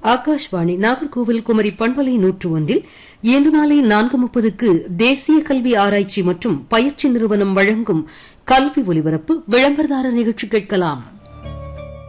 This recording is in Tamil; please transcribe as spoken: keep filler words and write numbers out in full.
ஆகாஷ்வாணி நாகர்கோவில் குமரி பண்பலை நூற்று ஒன்றில் இன்று நாளை நான்கு முப்பதுக்கு தேசிய கல்வி ஆராய்ச்சி மற்றும் பயிற்சி நிறுவனம் வழங்கும் கல்வி ஒலிபரப்பு விளம்பரதார நிகழ்ச்சி கேட்கலாம்.